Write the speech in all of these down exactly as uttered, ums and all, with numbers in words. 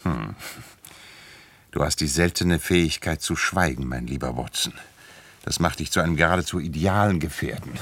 Hm. Du hast die seltene Fähigkeit zu schweigen, mein lieber Watson. Das macht dich zu einem geradezu idealen Gefährten.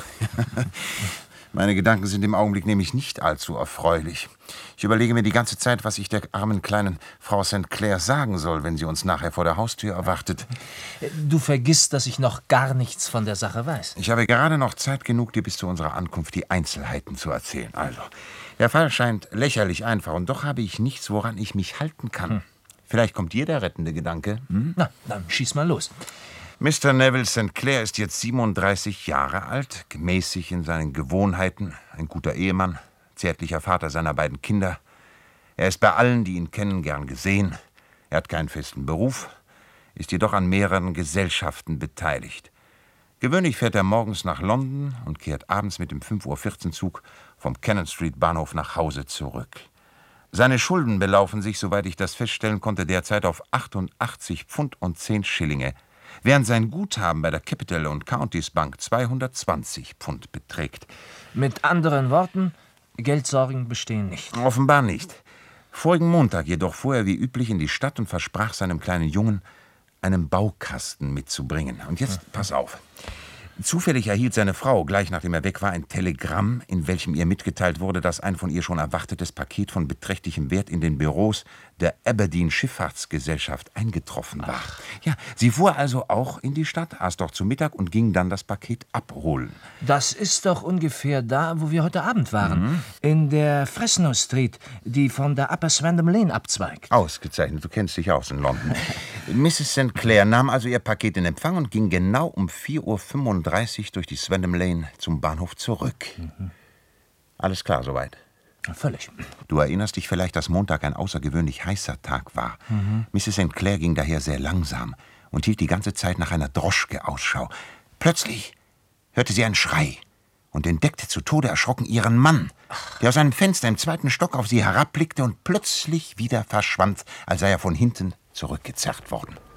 Meine Gedanken sind im Augenblick nämlich nicht allzu erfreulich. Ich überlege mir die ganze Zeit, was ich der armen kleinen Frau Sankt Clair sagen soll, wenn sie uns nachher vor der Haustür erwartet. Du vergisst, dass ich noch gar nichts von der Sache weiß. Ich habe gerade noch Zeit genug, dir bis zu unserer Ankunft die Einzelheiten zu erzählen. Also, der Fall scheint lächerlich einfach, und doch habe ich nichts, woran ich mich halten kann. Hm. Vielleicht kommt dir der rettende Gedanke. Hm? Na, dann schieß mal los. Mister Neville Sankt Clair ist jetzt siebenunddreißig Jahre alt, gemäßig in seinen Gewohnheiten, ein guter Ehemann, zärtlicher Vater seiner beiden Kinder. Er ist bei allen, die ihn kennen, gern gesehen. Er hat keinen festen Beruf, ist jedoch an mehreren Gesellschaften beteiligt. Gewöhnlich fährt er morgens nach London und kehrt abends mit dem fünf Uhr vierzehn Zug vom Cannon Street Bahnhof nach Hause zurück. Seine Schulden belaufen sich, soweit ich das feststellen konnte, derzeit auf achtundachtzig Pfund und zehn Schillinge, während sein Guthaben bei der Capital und Counties Bank zweihundertzwanzig Pfund beträgt. Mit anderen Worten, Geldsorgen bestehen nicht. Offenbar nicht. Vorigen Montag jedoch fuhr er wie üblich in die Stadt und versprach seinem kleinen Jungen, einen Baukasten mitzubringen. Und jetzt pass auf. Zufällig erhielt seine Frau, gleich nachdem er weg war, ein Telegramm, in welchem ihr mitgeteilt wurde, dass ein von ihr schon erwartetes Paket von beträchtlichem Wert in den Büros der Aberdeen Schifffahrtsgesellschaft eingetroffen war. Ach. Ja, sie fuhr also auch in die Stadt, aß dort zu Mittag und ging dann das Paket abholen. Das ist doch ungefähr da, wo wir heute Abend waren. Mhm. In der Fresno Street, die von der Upper Swandam Lane abzweigt. Ausgezeichnet, du kennst dich aus in London. Misses Sankt Clair nahm also ihr Paket in Empfang und ging genau um vier Uhr fünfunddreißig durch die Swandam Lane zum Bahnhof zurück. Mhm. Alles klar soweit? Völlig. Du erinnerst dich vielleicht, dass Montag ein außergewöhnlich heißer Tag war. Mhm. Misses Sankt Clair ging daher sehr langsam und hielt die ganze Zeit nach einer Droschke Ausschau. Plötzlich hörte sie einen Schrei und entdeckte zu Tode erschrocken ihren Mann, der aus einem Fenster im zweiten Stock auf sie herabblickte und plötzlich wieder verschwand, als sei er von hinten zurückgezerrt worden.